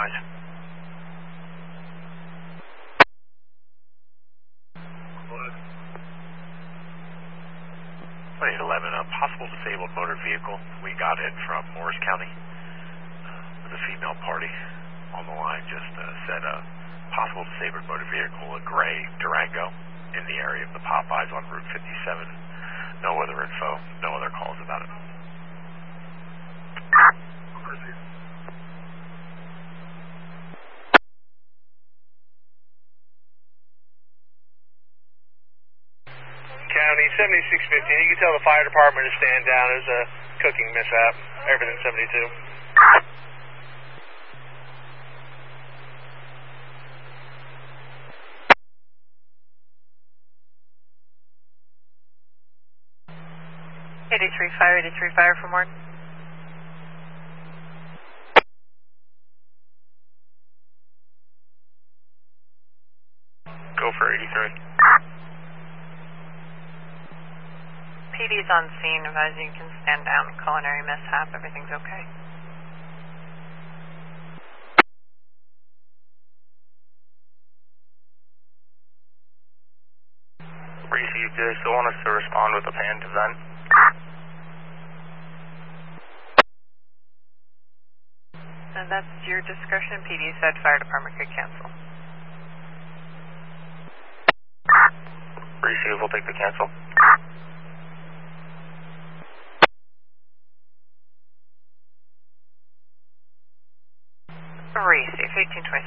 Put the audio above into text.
advise. Plate 11, a possible disabled motor vehicle. We got it from Morris County with a female party on the line. Just said a possible disabled motor vehicle, a gray Durango, in the area of the Popeyes on Route 57. No other info, no other calls about it. County 7615. You can tell the fire department is stand down. There's a cooking mishap. Everything 72. Fire, 83 fire for more. Go for 83. PD's on scene, advise you can stand down, culinary mishap, everything's okay. Received. Do they still want us to respond with a panned event? And that's your discretion. PD said fire department could cancel. Receive, we'll take the cancel. Receive, 1826.